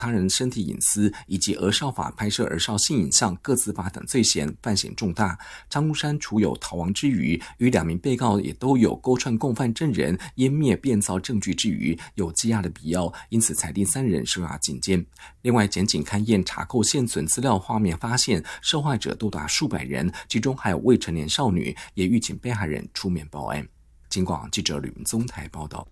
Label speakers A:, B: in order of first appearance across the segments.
A: 他人身体隐私以及儿少法拍摄儿少性影像各自罚等罪嫌，犯嫌重大。张木山除有逃亡之余，与2名被告也都有勾串共犯证人、湮灭变造证据之余，有羁押的必要，因此裁定3人收押禁监。另外，检警勘验查扣现存资料画面，发现受害者多达数百人，其中还有未成年少女，也预请被害人出面报案。警广记者吕文宗台报道。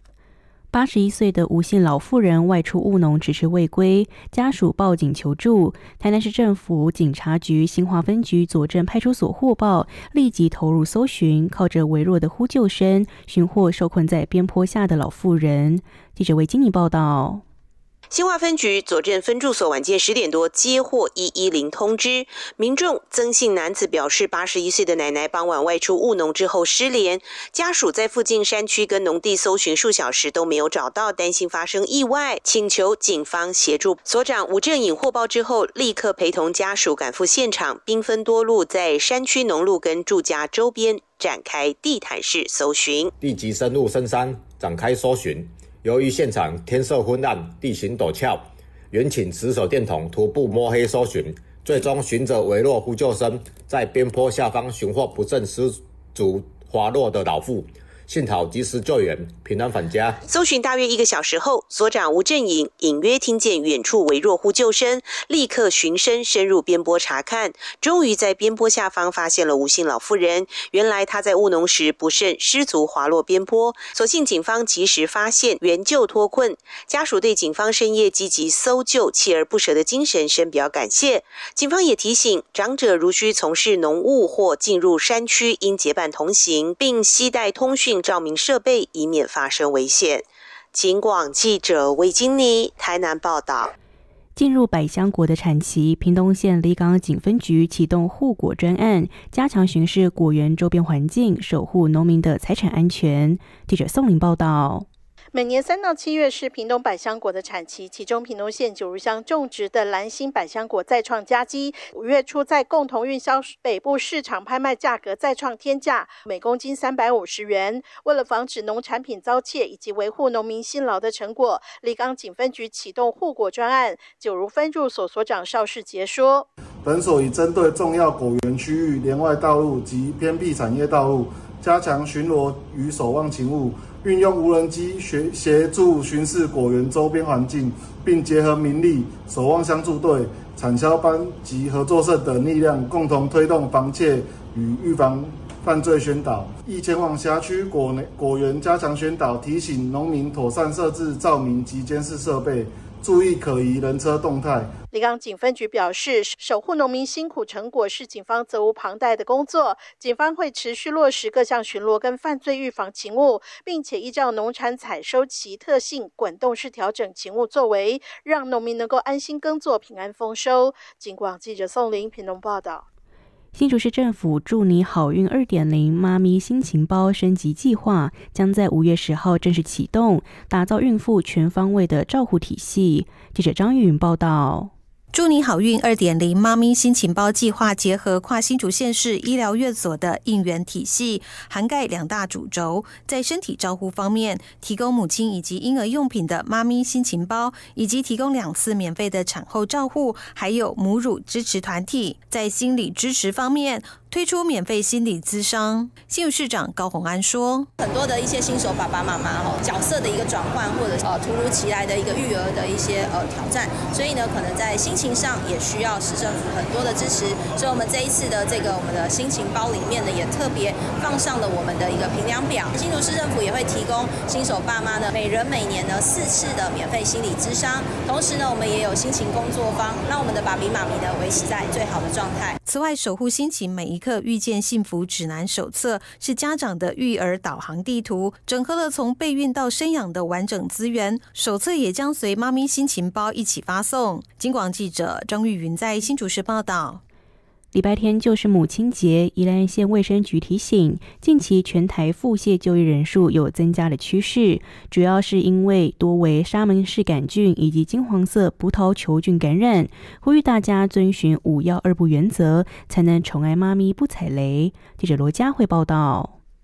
B: 81岁的吴姓老妇人外出务农迟迟未归，家属报警求助。台南市政府警察局新化分局左镇派出所获报，立即投入搜寻，靠着微弱的呼救声，寻获受困在边坡下的老妇人。记者为金妮报道。
C: 新化分局左镇分驻所晚间10点多接获110通知，民众曾姓男子表示，81岁的奶奶傍晚外出务农之后失联，家属在附近山区跟农地搜寻数小时都没有找到，担心发生意外，请求警方协助。所长吴正颖获报之后，立刻陪同家属赶赴现场，兵分多路，在山区农路跟住家周边展开地毯式搜寻，
D: 立即深入深山展开搜寻。由于现场天色昏暗，地形陡峭，原请持手电筒徒步摸黑搜寻，最终循着微弱呼救声，在边坡下方寻获不慎失足滑落的老妇。幸好及时救援，平安返家。
C: 搜寻大约1个小时后，所长吴正颖隐约听见远处微弱呼救声，立刻循声深入边坡查看，终于在边坡下方发现了吴姓老妇人。原来她在务农时不慎失足滑落边坡，所幸警方及时发现，援救脱困。家属对警方深夜积极搜救、锲而不舍的精神深表感谢。警方也提醒，长者如需从事农务或进入山区，应结伴同行，并携带通讯照明设备，以免发生危险。警广记者魏金妮台南报道。
B: 进入百香果的产期，屏东县离港警分局启动护果专案，加强巡视果园周边环境，守护农民的财产安全。记者宋玲报道。
E: 每年3到7月是屏东百香果的产期，其中屏东县九如乡种植的蓝心百香果再创佳绩，5月初在共同运销北部市场拍卖价格再创天价，每公斤350元。为了防止农产品遭窃以及维护农民辛劳的成果，离港警分局启动护果专案。九如分驻所所长邵世杰说，
F: 本所已针对重要果园区域、连外道路及偏僻产业道路，加强巡逻与守望勤务，运用无人机协助巡视果园周边环境，并结合民力、守望相助队、产销班及合作社等力量，共同推动防窃与预防犯罪宣导，亦前往辖区果园加强宣导，提醒农民妥善设置照明及监视设备，注意可疑人车动态。
E: 离港警分局表示，守护农民辛苦成果是警方责无旁贷的工作，警方会持续落实各项巡逻跟犯罪预防勤务，并且依照农产采收期特性滚动式调整勤务作为，让农民能够安心耕作、平安丰收。警广记者宋玲屏东报道。
B: 新竹市政府祝你好运 2.0 妈咪新情包升级计划将在5月10号正式启动，打造孕妇全方位的照护体系。记者张玉云报道。
G: 祝你好运 2.0 妈咪新情包计划结合跨新竹县市医疗院所的应援体系，涵盖2大主轴。在身体照护方面，提供母亲以及婴儿用品的妈咪新情包，以及提供2次免费的产后照护，还有母乳支持团体。在心理支持方面，推出免费心理咨商。新竹市长高虹安说，
H: 很多的一些新手爸爸妈妈角色的一个转换，或者突如其来的一个育儿的一些挑战，所以呢可能在心情上也需要市政府很多的支持。所以我们这一次的这个我们的心情包里面呢，也特别放上了我们的一个评量表。新竹市政府也会提供新手爸妈呢每人每年呢4次的免费心理咨商，同时呢我们也有心情工作坊，让我们的爸比妈咪呢维持在最好的状态。
G: 此外，守护心情每一刻遇见幸福指南手册是家长的育儿导航地图，整合了从备孕到生养的完整资源。手册也将随妈咪心情包一起发送。警广记者张玉云在新竹市报道。
B: 礼拜天就是母亲节，宜兰县卫生局提醒，近期全台腹泻就医人数有增加的趋势，主要是因为多为沙门氏杆菌以及金黄色葡萄球菌感染，呼吁大家遵循5要2不原则，才能宠爱妈咪不踩雷。记者罗佳慧报道。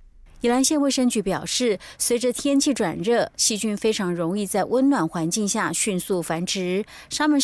I: 宜兰县卫生局表示，随着天气转热，细菌非常容易在温暖环境下迅速繁殖。沙门